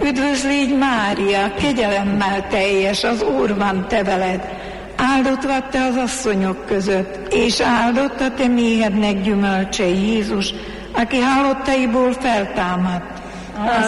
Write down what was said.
Üdvözlégy Mária, kegyelemmel teljes, az Úr van te veled. Áldott vagy te az asszonyok között, és áldott a te méhednek gyümölcse Jézus, aki halottaiból feltámadt. A